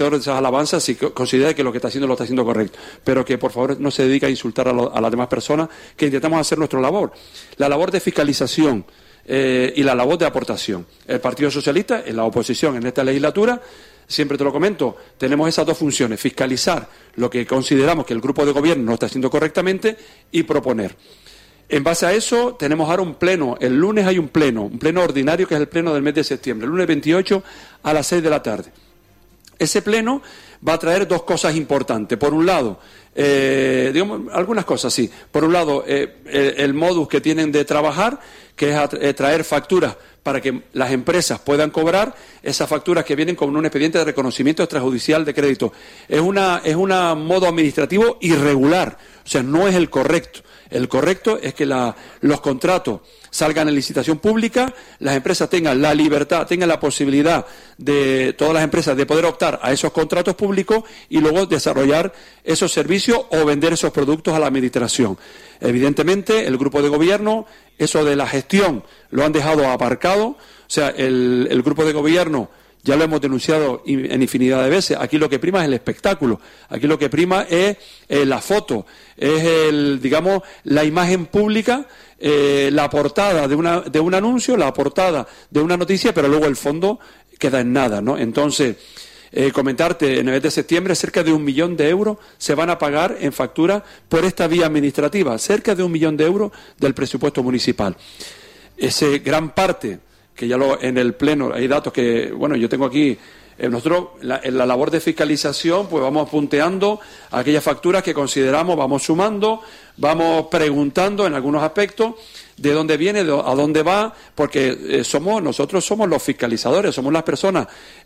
de esas alabanzas si considera que lo que está haciendo lo está haciendo correcto, pero que por favor no se dedique a insultar a las demás personas, que intentamos hacer nuestra labor, la labor de fiscalización y la labor de aportación. El Partido Socialista, en la oposición en esta legislatura, siempre te lo comento, tenemos esas dos funciones: fiscalizar lo que consideramos que el grupo de gobierno no está haciendo correctamente y proponer. En base a eso, tenemos ahora un pleno. El lunes hay un pleno ordinario, que es el pleno del mes de septiembre, el lunes 28 a las 6 de la tarde. Ese pleno va a traer dos cosas importantes. Por un lado, digamos, algunas cosas, sí. Por un lado, el modus que tienen de trabajar, que es traer facturas para que las empresas puedan cobrar esas facturas que vienen con un expediente de reconocimiento extrajudicial de crédito. Es un modo administrativo irregular, o sea, no es el correcto. El correcto es que los contratos salgan en licitación pública, las empresas tengan la libertad, tengan la posibilidad de todas las empresas de poder optar a esos contratos públicos y luego desarrollar esos servicios o vender esos productos a la administración. Evidentemente, el grupo de gobierno, eso de la gestión lo han dejado aparcado, o sea, el grupo de gobierno, ya lo hemos denunciado en infinidad de veces, aquí lo que prima es el espectáculo, aquí lo que prima es la foto, es digamos, la imagen pública, la portada de un anuncio, la portada de una noticia, pero luego el fondo queda en nada, ¿no? Entonces, comentarte, en el mes de septiembre cerca de 1 millón de euros se van a pagar en factura por esta vía administrativa, cerca de 1 millón de euros del presupuesto municipal. Ese gran parte, que ya en el pleno hay datos que, bueno, yo tengo aquí, nosotros en la labor de fiscalización, pues vamos punteando aquellas facturas que consideramos, vamos sumando, vamos preguntando en algunos aspectos de dónde viene, a dónde va, porque nosotros somos los fiscalizadores, somos las personas,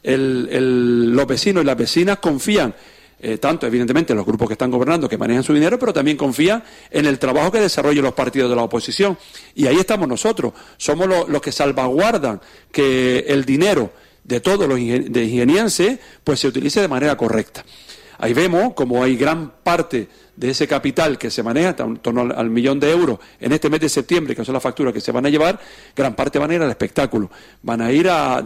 los vecinos y las vecinas confían, tanto evidentemente en los grupos que están gobernando, que manejan su dinero, pero también confían en el trabajo que desarrollan los partidos de la oposición. Y ahí estamos nosotros, somos los que salvaguardan que el dinero de todos los ingenienses pues se utilice de manera correcta. Ahí vemos como hay gran parte de ese capital que se maneja, en torno al 1 millón de euros en este mes de septiembre, que son las facturas que se van a llevar, gran parte van a ir al espectáculo, van a ir a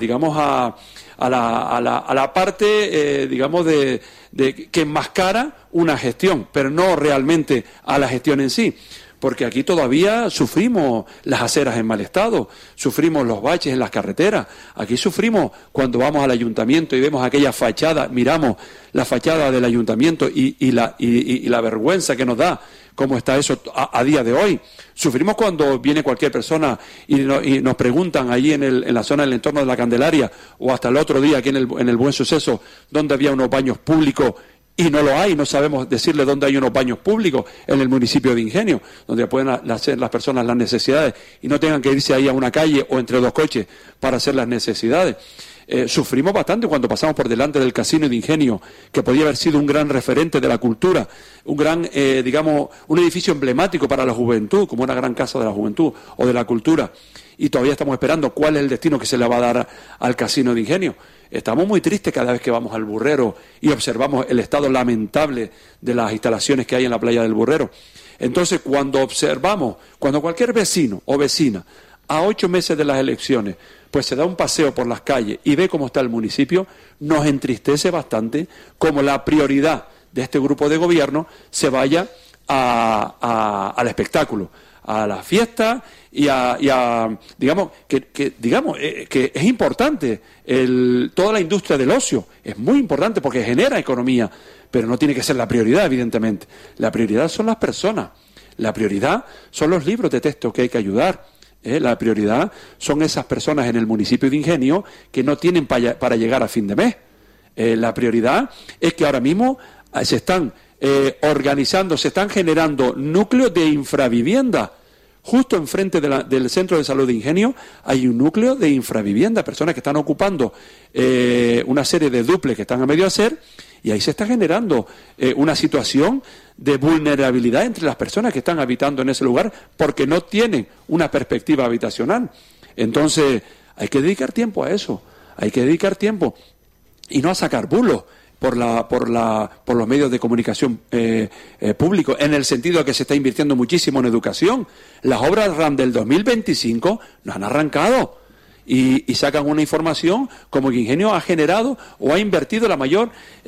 la parte, digamos, de que enmascara una gestión, pero no realmente a la gestión en sí. Porque aquí todavía sufrimos las aceras en mal estado, sufrimos los baches en las carreteras, aquí sufrimos cuando vamos al ayuntamiento y vemos aquella fachada, miramos la fachada del ayuntamiento y la vergüenza que nos da cómo está eso a día de hoy. Sufrimos cuando viene cualquier persona y nos preguntan allí en la zona del entorno de la Candelaria, o hasta el otro día aquí en el Buen Suceso, donde había unos baños públicos. Y no lo hay, no sabemos decirle dónde hay unos baños públicos en el municipio de Ingenio, donde pueden hacer las personas las necesidades y no tengan que irse ahí a una calle o entre dos coches para hacer las necesidades. Sufrimos bastante cuando pasamos por delante del Casino de Ingenio, que podía haber sido un gran referente de la cultura, un gran, digamos, un edificio emblemático para la juventud, como una gran casa de la juventud o de la cultura. Y todavía estamos esperando cuál es el destino que se le va a dar al Casino de Ingenio. Estamos muy tristes cada vez que vamos al Burrero y observamos el estado lamentable de las instalaciones que hay en la playa del Burrero. Entonces, cuando cualquier vecino o vecina, a 8 meses de las elecciones, pues se da un paseo por las calles y ve cómo está el municipio, nos entristece bastante como la prioridad de este grupo de gobierno se vaya al espectáculo, a la fiesta y digamos que es importante toda la industria del ocio, es muy importante porque genera economía, pero no tiene que ser la prioridad, evidentemente. La prioridad son las personas, la prioridad son los libros de texto que hay que ayudar, la prioridad son esas personas en el municipio de Ingenio que no tienen para llegar a fin de mes. La prioridad es que ahora mismo se están organizando, se están generando núcleos de infravivienda. Justo enfrente del centro de salud de Ingenio hay un núcleo de infravivienda, personas que están ocupando una serie de dúplex que están a medio hacer, y ahí se está generando una situación de vulnerabilidad entre las personas que están habitando en ese lugar porque no tienen una perspectiva habitacional. Entonces hay que dedicar tiempo a eso, hay que dedicar tiempo y no a sacar bulos por los medios de comunicación públicos, en el sentido de que se está invirtiendo muchísimo en educación. Las obras RAM del 2025 no han arrancado y sacan una información como que Ingenio ha generado o ha invertido la mayor